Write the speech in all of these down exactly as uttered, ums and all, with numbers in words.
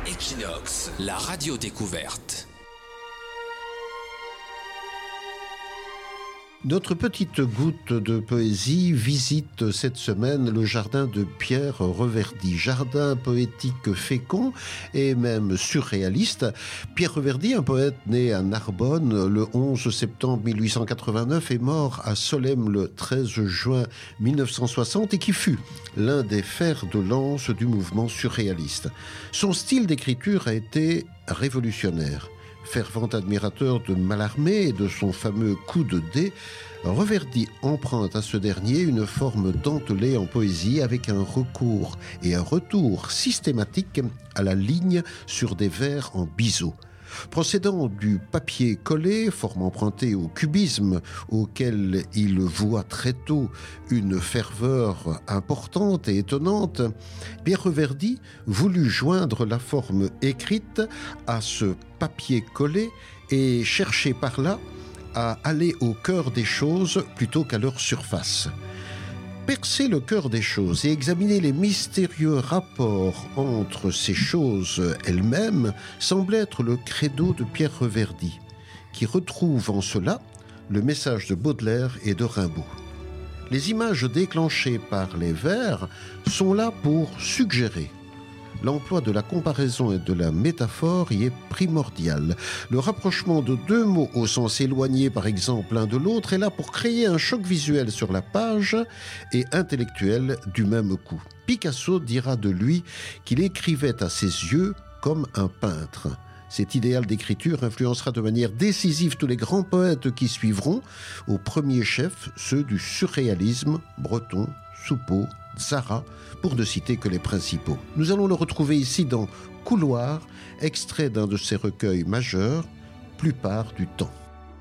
Equinox, la radio découverte. Notre petite goutte de poésie visite cette semaine le jardin de Pierre Reverdy. Jardin poétique fécond et même surréaliste. Pierre Reverdy, un poète né à Narbonne le onze septembre mille huit cent quatre-vingt-neuf et mort à Solesmes le treize juin mille neuf cent soixante et qui fut l'un des fers de lance du mouvement surréaliste. Son style d'écriture a été révolutionnaire. Fervent admirateur de Mallarmé et de son fameux coup de dé, Reverdy emprunte à ce dernier une forme dentelée en poésie avec un recours et un retour systématique à la ligne sur des vers en biseau. Procédant du papier collé, forme empruntée au cubisme, auquel il voit très tôt une ferveur importante et étonnante, Pierre Reverdy voulut joindre la forme écrite à ce papier collé et chercher par là à aller au cœur des choses plutôt qu'à leur surface. Percer le cœur des choses et examiner les mystérieux rapports entre ces choses elles-mêmes semble être le credo de Pierre Reverdy, qui retrouve en cela le message de Baudelaire et de Rimbaud. Les images déclenchées par les vers sont là pour suggérer. L'emploi de la comparaison et de la métaphore y est primordial. Le rapprochement de deux mots au sens éloigné, par exemple, l'un de l'autre, est là pour créer un choc visuel sur la page et intellectuel du même coup. Picasso dira de lui qu'il écrivait à ses yeux comme un peintre. Cet idéal d'écriture influencera de manière décisive tous les grands poètes qui suivront, au premier chef ceux du surréalisme, Breton, Soupeau, Tzara, pour ne citer que les principaux. Nous allons le retrouver ici dans Couloir, extrait d'un de ses recueils majeurs, Plupart du temps.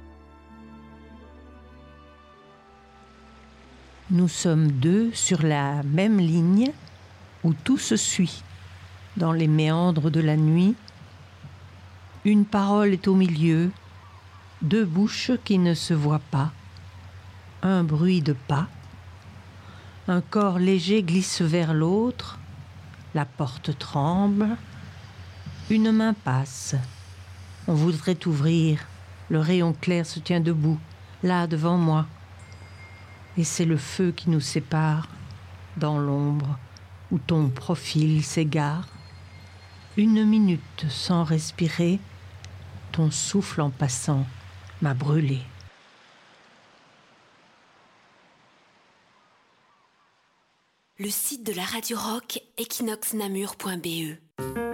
Nous sommes deux sur la même ligne où tout se suit. Dans les méandres de la nuit, une parole est au milieu, deux bouches qui ne se voient pas, un bruit de pas. Un corps léger glisse vers l'autre, la porte tremble, une main passe. On voudrait ouvrir, le rayon clair se tient debout, là devant moi. Et c'est le feu qui nous sépare, dans l'ombre, où ton profil s'égare. Une minute sans respirer, ton souffle en passant m'a brûlé. Le site de la radio rock, equinox namur point b e.